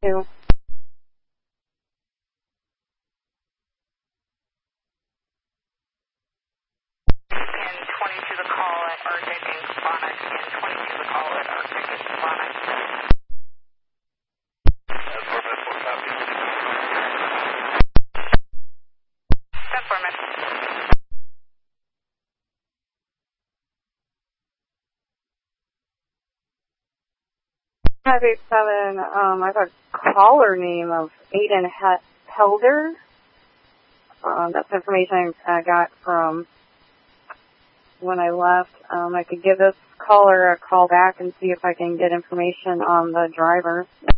22. The call at Arctic and Sonic, and 22 the call at Arctic and Sonic. Five 587, I have a caller name of Aiden Helder. That's information I got from when I left. I could give this caller a call back and see if I can get information on the driver.